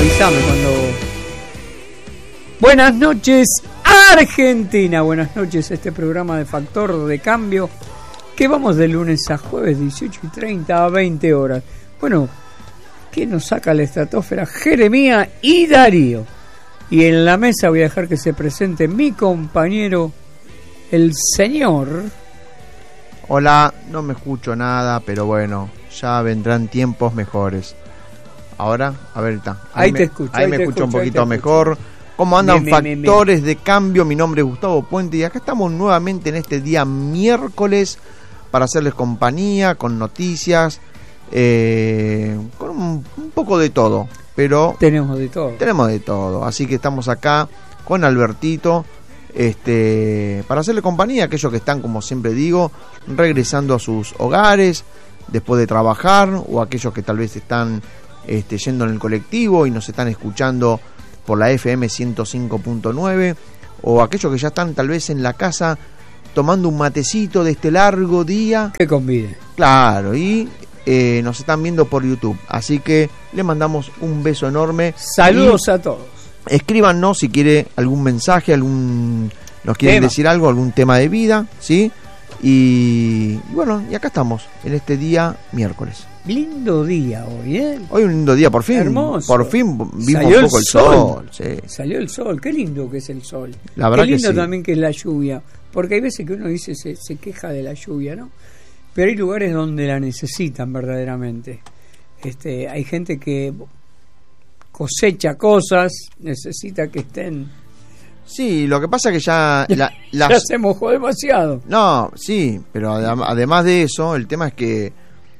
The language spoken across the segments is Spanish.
avísame cuando... Buenas noches, Argentina. Buenas noches, este programa de Factor de Cambio, que vamos de lunes a jueves, 18:30 a 20 horas. Bueno, ¿quién nos saca la estratosfera? Jeremías y Darío. Y en la mesa voy a dejar que se presente mi compañero, el señor... Hola, no me escucho nada, pero bueno, ya vendrán tiempos mejores. Ahora, a ver, está. Ahí te escucho. Ahí me escucho un poquito mejor. ¿Cómo andan Factores de Cambio? Mi nombre es Gustavo Puente y acá estamos nuevamente en este día miércoles para hacerles compañía, con noticias, con un poco de todo. Pero tenemos de todo. Tenemos de todo, así que estamos acá con Albertito para hacerle compañía a aquellos que están, como siempre digo, regresando a sus hogares después de trabajar, o aquellos que tal vez están yendo en el colectivo y nos están escuchando por la FM 105.9, o aquellos que ya están tal vez en la casa tomando un matecito de este largo día. Que convide. Claro, y nos están viendo por YouTube, así que le mandamos un beso enorme. Saludos a todos. Escríbanos si quiere algún mensaje, nos quieren decir algo, algún tema de vida, ¿sí? Y bueno, y acá estamos, en este día miércoles. Lindo día hoy, ¿eh? Hoy un lindo día, por fin. Hermoso. Por fin vimos salió un poco el sol. Sí. Salió el sol, qué lindo que es el sol. La verdad qué lindo que sí. También que es la lluvia, porque hay veces que uno dice se queja de la lluvia, ¿no? Pero hay lugares donde la necesitan verdaderamente. Hay gente que cosecha cosas, necesita que estén... Sí, lo que pasa es que ya... ya se mojó demasiado. No, sí, pero además de eso, el tema es que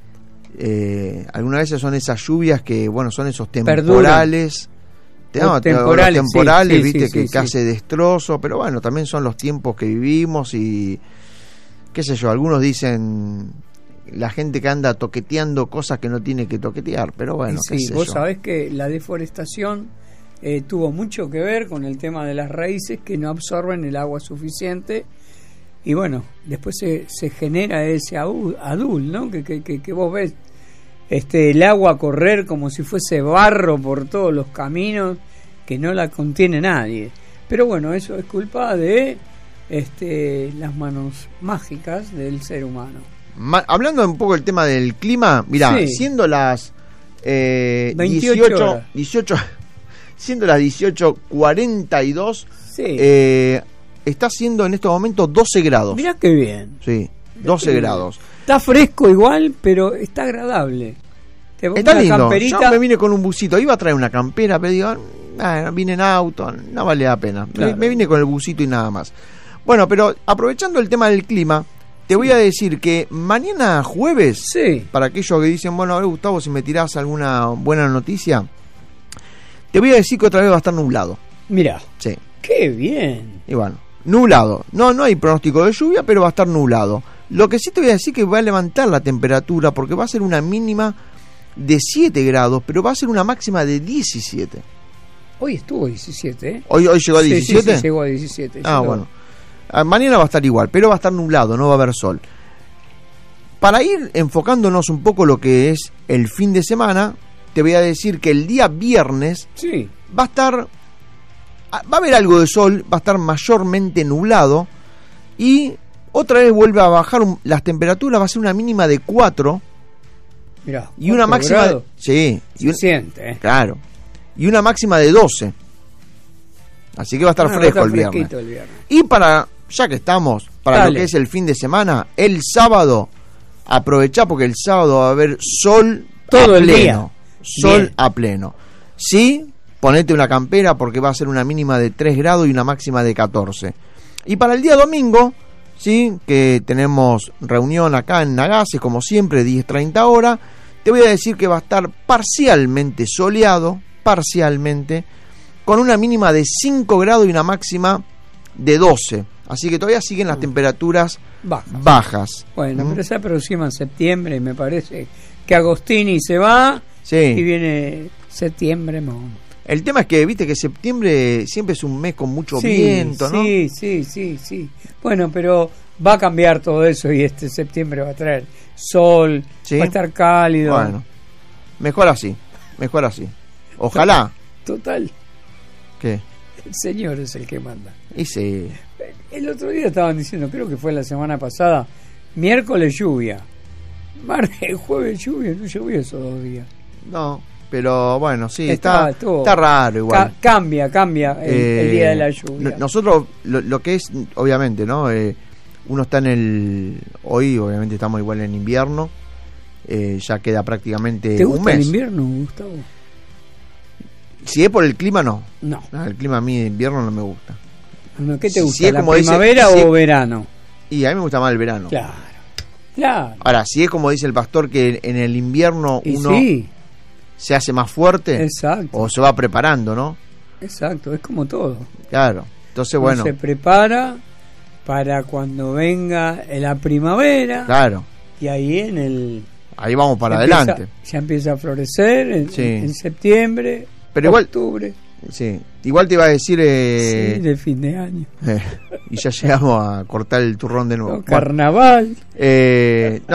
algunas veces son esas lluvias que, bueno, son esos temporales... temporales, sí, viste, sí, que hace destrozo, pero bueno, también son los tiempos que vivimos y... qué sé yo, algunos dicen... la gente que anda toqueteando cosas que no tiene que toquetear, pero bueno, sí, qué sé vos yo. sabés que la deforestación tuvo mucho que ver con el tema de las raíces que no absorben el agua suficiente, y bueno, después se genera ese adul, ¿no? Que vos ves el agua correr como si fuese barro por todos los caminos, que no la contiene nadie. Pero bueno, eso es culpa de las manos mágicas del ser humano. Hablando un poco del tema del clima, mirá, sí. Siendo las 18 siendo las 18:42, sí. Está haciendo en estos momentos 12 grados. Mirá qué bien. Sí, 12 grados. Está fresco igual, pero está agradable. Está lindo. Camperita. Yo me vine con un busito, iba a traer una campera, pero digo, vine en auto, no vale la pena. Claro. Me vine con el busito y nada más. Bueno, pero aprovechando el tema del clima, te voy a decir que mañana jueves, sí. Para aquellos que dicen, bueno, a ver, Gustavo, si me tirás alguna buena noticia, te voy a decir que otra vez va a estar nublado. Mirá, sí. Qué bien. Y bueno, nublado. No hay pronóstico de lluvia, pero va a estar nublado. Lo que sí te voy a decir es que va a levantar la temperatura, porque va a ser una mínima de 7 grados, pero va a ser una máxima de 17. Hoy estuvo 17, ¿eh? ¿Hoy llegó a 17? Sí, llegó a 17. Bueno. Mañana va a estar igual, pero va a estar nublado, no va a haber sol. Para ir enfocándonos un poco lo que es el fin de semana, te voy a decir que el día viernes sí. Va a haber algo de sol, va a estar mayormente nublado y otra vez vuelve a bajar las temperaturas, va a ser una mínima de 4. Mirá, y una máxima sí, se siente, ¿eh? Claro. Y una máxima de 12. Así que va a estar fresco el viernes. Y ya que estamos, para lo que es el fin de semana, el sábado, aprovechá porque el sábado va a haber sol todo el pleno, día. Sol Bien. a pleno. Sí, ponete una campera porque va a ser una mínima de 3 grados y una máxima de 14. Y para el día domingo, sí, que tenemos reunión acá en Nagases, como siempre, 10:30 horas, te voy a decir que va a estar parcialmente soleado, con una mínima de 5 grados y una máxima de 12. Así que todavía siguen las temperaturas bajas. Bueno, pero se aproxima en septiembre y me parece que Agostini se va y viene septiembre. El tema es que, viste, que septiembre siempre es un mes con mucho viento, ¿no? Sí. Bueno, pero va a cambiar todo eso y septiembre va a traer sol, va a estar cálido. Bueno, mejor así. Ojalá Total, ¿Qué? el señor es el que manda. Y sí. El otro día estaban diciendo, creo que fue la semana pasada, miércoles lluvia, martes, jueves lluvia, no llovió esos 2 días. No, pero bueno, sí, Está raro igual. Cambia el día de la lluvia. Nosotros, lo que es, obviamente, ¿no? Uno está hoy obviamente estamos igual en invierno, ya queda prácticamente ¿Te un gusta mes. el invierno, Gustavo? Si es por el clima, no. No. El clima a mí de invierno no me gusta. No, ¿qué te gusta? Si es ¿La como dice- primavera si o es- verano? Y a mí me gusta más el verano. Claro. Ahora, si es como dice el pastor, que en el invierno Y uno sí, se hace más fuerte exacto, o se va preparando, ¿no? exacto, es como todo. Claro. Entonces, Uno bueno, se prepara para cuando venga la primavera, claro. y ahí Ahí vamos para ya empieza- adelante. ya empieza a florecer Sí. en septiembre, Pero igual- octubre, Sí. Igual te iba a decir... sí, de fin de año. Y ya llegamos a cortar el turrón de nuevo. No, carnaval. No,